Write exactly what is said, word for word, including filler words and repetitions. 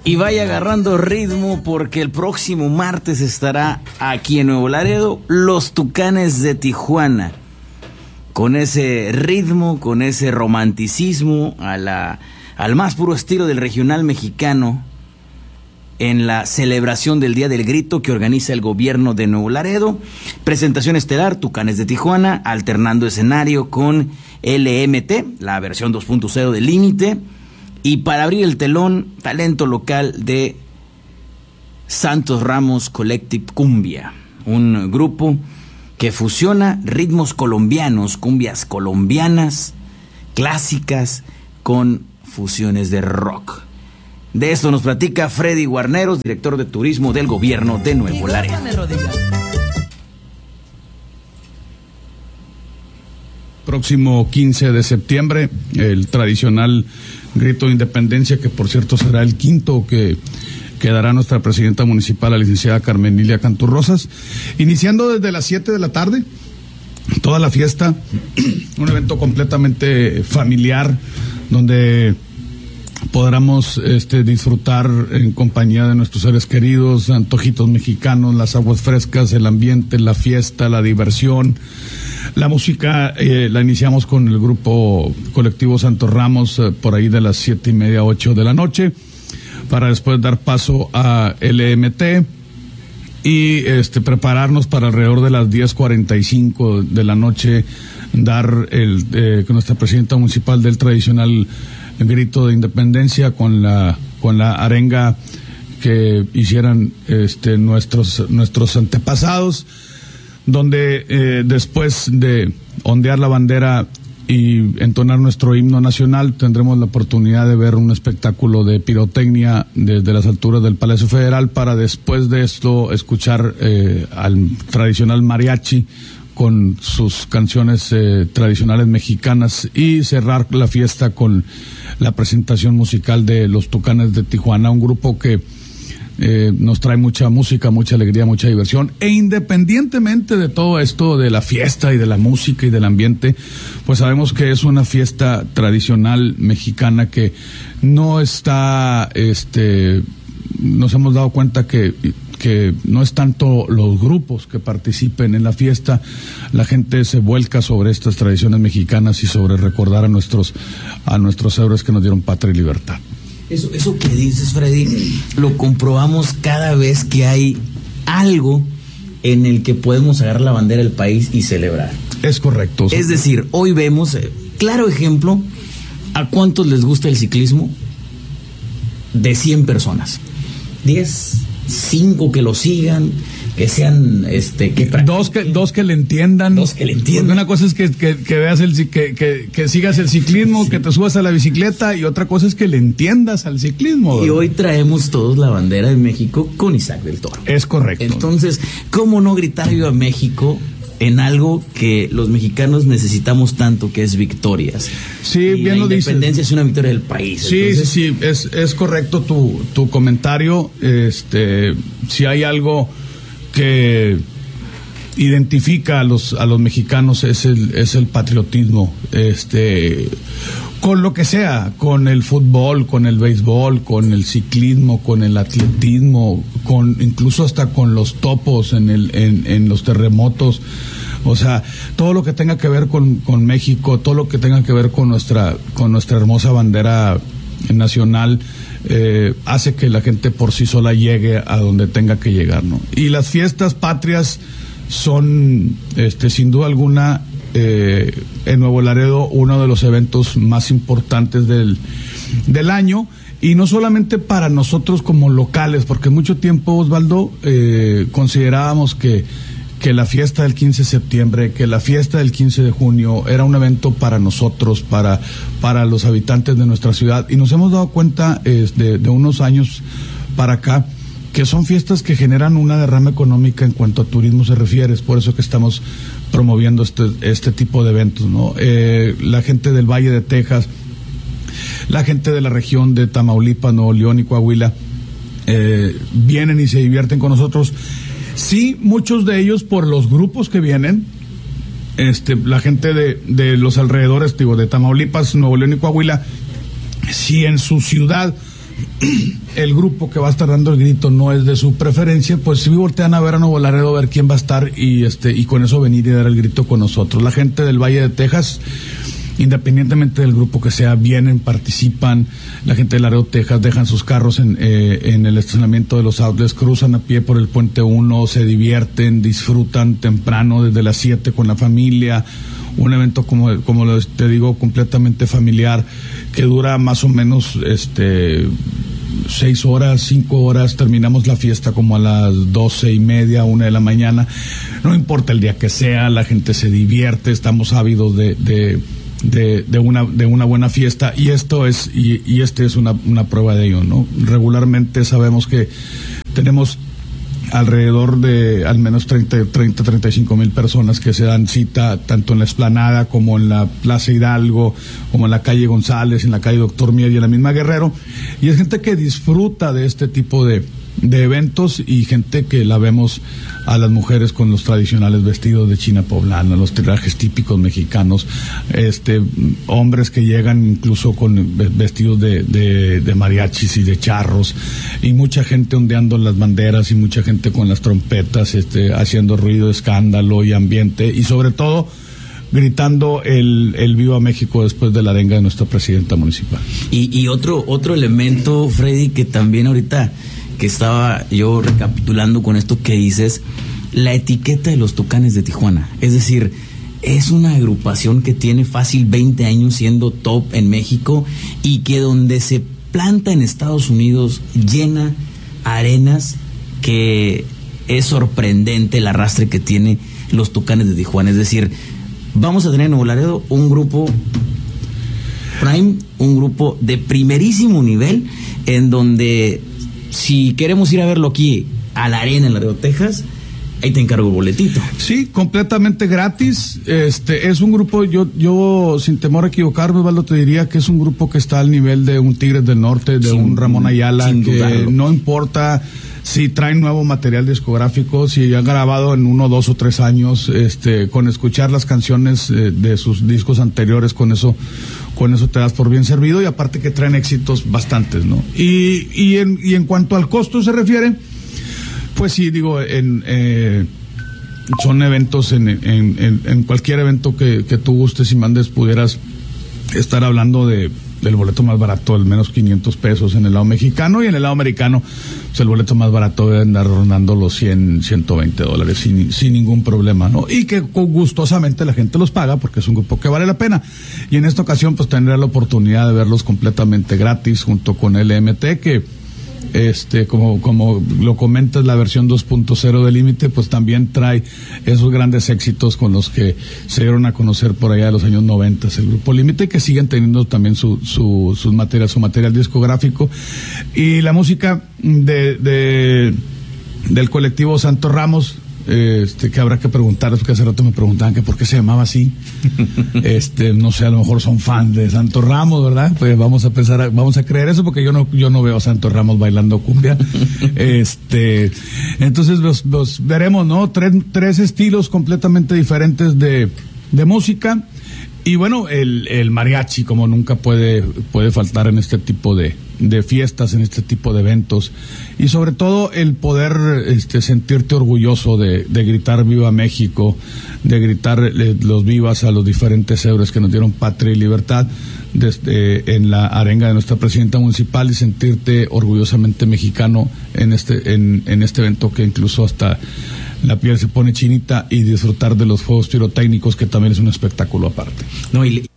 Y vaya agarrando ritmo porque el próximo martes estará aquí en Nuevo Laredo los Tucanes de Tijuana. Con ese ritmo, con ese romanticismo a la, al más puro estilo del regional mexicano, en la celebración del Día del Grito que organiza el gobierno de Nuevo Laredo. Presentación estelar, Tucanes de Tijuana, alternando escenario con L M T, la versión dos punto cero de Límite. Y para abrir el telón, talento local de Santos Ramos Collective Cumbia, un grupo que fusiona ritmos colombianos, cumbias colombianas, clásicas, con fusiones de rock. De esto nos platica Freddy Guarneros, director de turismo del gobierno de Nuevo Laredo. Próximo quince de septiembre, el tradicional grito de independencia, que por cierto será el quinto que, que dará nuestra presidenta municipal, la licenciada Carmen Lilia Canturrosas, iniciando desde las siete de la tarde, toda la fiesta, un evento completamente familiar, donde podremos este, disfrutar en compañía de nuestros seres queridos, antojitos mexicanos, las aguas frescas, el ambiente, la fiesta, la diversión. La música eh, la iniciamos con el grupo colectivo Santos Ramos eh, por ahí de las siete y media, ocho de la noche, para después dar paso a L M T y este, prepararnos para alrededor de las diez cuarenta y cinco de la noche, dar el eh, con nuestra presidenta municipal del tradicional grito de independencia con la con la arenga que hicieran este nuestros nuestros antepasados, donde eh, después de ondear la bandera y entonar nuestro himno nacional, tendremos la oportunidad de ver un espectáculo de pirotecnia desde las alturas del Palacio Federal, para después de esto escuchar eh, al tradicional mariachi con sus canciones eh, tradicionales mexicanas, y cerrar la fiesta con la presentación musical de los Tucanes de Tijuana, un grupo que eh, nos trae mucha música, mucha alegría, mucha diversión. E independientemente de todo esto, de la fiesta y de la música y del ambiente, pues sabemos que es una fiesta tradicional mexicana que no está, este, nos hemos dado cuenta que que no es tanto los grupos que participen en la fiesta, la gente se vuelca sobre estas tradiciones mexicanas y sobre recordar a nuestros a nuestros héroes que nos dieron patria y libertad. Eso, eso que dices, Freddy, lo comprobamos cada vez que hay algo en el que podemos agarrar la bandera del país y celebrar. Es correcto. Es decir, hoy vemos, eh, claro ejemplo, ¿a cuántos les gusta el ciclismo? De cien personas, diez, cinco que lo sigan, que sean este que dos que dos que le entiendan dos que le entiendan. Porque una cosa es que, que, que veas el que, que, que sigas el ciclismo, sí, que te subas a la bicicleta, y otra cosa es que le entiendas al ciclismo, ¿verdad? Y hoy traemos todos la bandera de México con Isaac del Toro. Es correcto. Entonces, ¿cómo no gritar viva México en algo que los mexicanos necesitamos tanto, que es victorias? Sí, y bien la lo dices. independencia es una victoria del país. Sí, entonces... sí, sí, es, es correcto tu, tu comentario. Este, si hay algo que identifica a los a los mexicanos es el es el patriotismo, este, con lo que sea, con el fútbol, con el béisbol, con el ciclismo, con el atletismo, con incluso hasta con los topos en el en, en los terremotos. O sea, todo lo que tenga que ver con, con México, todo lo que tenga que ver con nuestra con nuestra hermosa bandera nacional, eh, hace que la gente por sí sola llegue a donde tenga que llegar, ¿no? Y las fiestas patrias son, este, sin duda alguna, eh, en Nuevo Laredo, uno de los eventos más importantes del, del año. Y no solamente para nosotros como locales, porque mucho tiempo, Osvaldo, eh, considerábamos que que la fiesta del quince de septiembre, que la fiesta del quince de junio era un evento para nosotros, para para los habitantes de nuestra ciudad, y nos hemos dado cuenta eh, de, de unos años para acá que son fiestas que generan una derrama económica en cuanto a turismo se refiere. Es por eso que estamos promoviendo este este tipo de eventos, ¿no? Eh, la gente del Valle de Texas, la gente de la región de Tamaulipas, Nuevo León y Coahuila eh, vienen y se divierten con nosotros. Sí, muchos de ellos por los grupos que vienen, este, la gente de, de los alrededores, digo, de Tamaulipas, Nuevo León y Coahuila, si en su ciudad el grupo que va a estar dando el grito no es de su preferencia, pues si voltean a ver a Nuevo Laredo, a ver quién va a estar y este y con eso venir y dar el grito con nosotros. La gente del Valle de Texas, independientemente del grupo que sea, vienen, participan. La gente de Laredo, Texas, dejan sus carros en, eh, en el estacionamiento de los outlets, cruzan a pie por el Puente uno, se divierten, disfrutan temprano desde las siete con la familia. Un evento, como, como te digo, completamente familiar, que dura más o menos este seis horas, cinco horas. Terminamos la fiesta como a las doce y media, una de la mañana. No importa el día que sea, la gente se divierte, estamos ávidos de, de, de, de una, de una buena fiesta, y esto es, y, y este es una, una prueba de ello, ¿no? Regularmente sabemos que tenemos alrededor de al menos treinta, treinta y cinco mil personas que se dan cita tanto en la Explanada como en la Plaza Hidalgo, como en la calle González, en la calle Doctor Mier y en la misma Guerrero, y es gente que disfruta de este tipo de, de eventos, y gente que la vemos a las mujeres con los tradicionales vestidos de China poblana, los trajes típicos mexicanos, este hombres que llegan incluso con vestidos de, de, de mariachis y de charros, y mucha gente ondeando las banderas, y mucha gente con las trompetas, este haciendo ruido, escándalo y ambiente, y sobre todo gritando el, el Viva México después de la arenga de nuestra presidenta municipal. Y, y otro, otro elemento, Freddy, que también ahorita que estaba yo recapitulando con esto que dices, la etiqueta de los Tucanes de Tijuana. Es decir, es una agrupación que tiene fácil veinte años siendo top en México, y que donde se planta en Estados Unidos llena arenas, que es sorprendente el arrastre que tiene los Tucanes de Tijuana. Es decir, vamos a tener en Nuevo Laredo un grupo prime, un grupo de primerísimo nivel, en donde si queremos ir a verlo aquí a la arena en Laredo, Texas, ahí te encargo el boletito. Sí, completamente gratis. Este es un grupo, yo yo sin temor a equivocarme, Osvaldo, te diría que es un grupo que está al nivel de un Tigres del Norte, de sin, un Ramón Ayala, que dudarlo. No importa si traen nuevo material discográfico, si han grabado en uno, dos o tres años, este, con escuchar las canciones eh, de sus discos anteriores, con eso, con eso te das por bien servido, y aparte que traen éxitos bastantes, ¿no? Y, y en, y en cuanto al costo se refiere, pues sí, digo, en, eh, son eventos, en, en, en, en cualquier evento que, que tú gustes y mandes, pudieras estar hablando de del boleto más barato, al menos quinientos pesos en el lado mexicano, y en el lado americano, pues el boleto más barato debe andar rondando los cien, ciento veinte dólares sin, sin ningún problema, ¿no? Y que gustosamente la gente los paga, porque es un grupo que vale la pena. Y en esta ocasión, pues tendré la oportunidad de verlos completamente gratis, junto con L M T, que este como como lo comentas, la versión dos punto cero de Límite, pues también trae esos grandes éxitos con los que se dieron a conocer por allá de los años noventa el grupo Límite, que siguen teniendo también su su sus material, su material discográfico, y la música de, de del colectivo Santos Ramos, este que habrá que preguntarles, porque hace rato me preguntaban que por qué se llamaba así. Este, no sé, a lo mejor son fans de Santos Ramos, ¿verdad? Pues vamos a pensar, a, vamos a creer eso, porque yo no yo no veo a Santos Ramos bailando cumbia. Este, entonces los, los veremos, ¿no? Tres tres estilos completamente diferentes de de música, y bueno, el el mariachi, como nunca puede puede faltar en este tipo de de fiestas, en este tipo de eventos, y sobre todo el poder este sentirte orgulloso de, de gritar Viva México, de gritar eh, los vivas a los diferentes héroes que nos dieron patria y libertad desde en la arenga de nuestra presidenta municipal, y sentirte orgullosamente mexicano en este en, en este evento, que incluso hasta la piel se pone chinita, y disfrutar de los juegos pirotécnicos, que también es un espectáculo aparte. No, y